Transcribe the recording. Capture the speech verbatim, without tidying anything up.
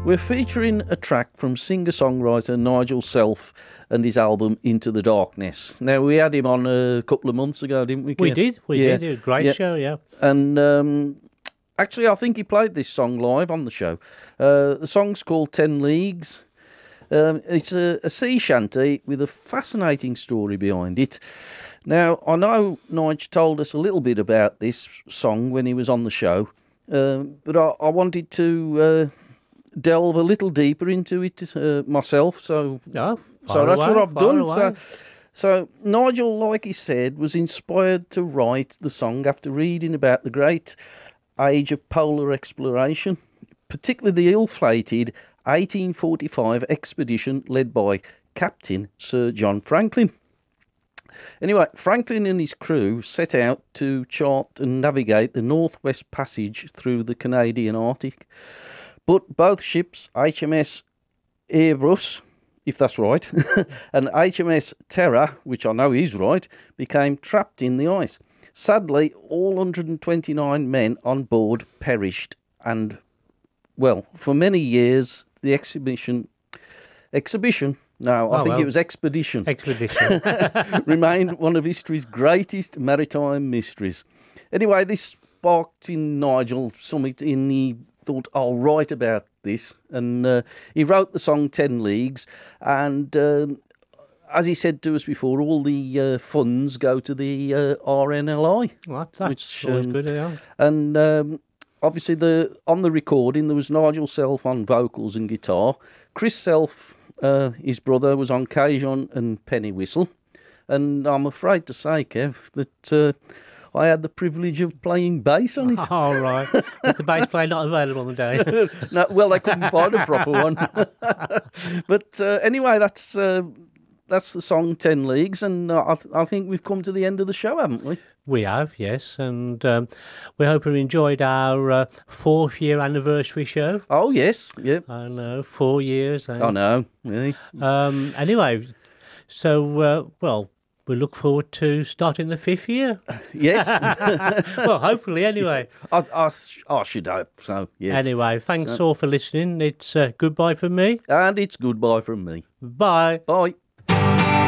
We're featuring a track from singer-songwriter Nigel Self and his album Into the Darkness. Now, we had him on a couple of months ago, didn't we, Kev? We did, we yeah. did. A great yeah. show, yeah. And um, actually, I think he played this song live on the show. Uh, the song's called Ten Leagues. Um, it's a, a sea shanty with a fascinating story behind it. Now, I know Nigel told us a little bit about this song when he was on the show, um, but I, I wanted to uh, delve a little deeper into it uh, myself. So, Oh, so that's away, what I've done. away. So, so Nigel, like he said, was inspired to write the song after reading about the great age of polar exploration, particularly the ill-fated eighteen forty-five expedition led by Captain Sir John Franklin. Anyway, Franklin and his crew set out to chart and navigate the Northwest Passage through the Canadian Arctic. But both ships, H M S Erebus, if that's right, and H M S Terror, which I know is right, became trapped in the ice. Sadly, all one hundred twenty-nine men on board perished, and, well, for many years, the exhibition... Exhibition? No, I Oh, think well. it was Expedition. Expedition. Remained one of history's greatest maritime mysteries. Anyway, this sparked in Nigel something, and he thought, I'll write about this. And uh, he wrote the song Ten Leagues, and um, as he said to us before, all the uh, funds go to the uh, R N L I. Well, that's Which, always um, good, yeah. And um, obviously, the on the recording, there was Nigel Self on vocals and guitar. Chris Self, uh, his brother, was on cajon and penny whistle. And I'm afraid to say, Kev, that uh, I had the privilege of playing bass on it. All right. Was the bass player not available on the day? No, well, they couldn't find a proper one. But uh, anyway, that's uh, that's the song Ten Leagues, and uh, I, th- I think we've come to the end of the show, haven't we? We have, yes, and um, we hope you enjoyed our uh, fourth year anniversary show. Oh, yes, yeah. I know, four years. Eh? I know, really. Um, anyway, so, uh, well, we look forward to starting the fifth year. Yes. Well, hopefully, anyway. I, I, I should hope so, yes. Anyway, thanks So- all for listening. It's uh, goodbye from me. And it's goodbye from me. Bye. Bye.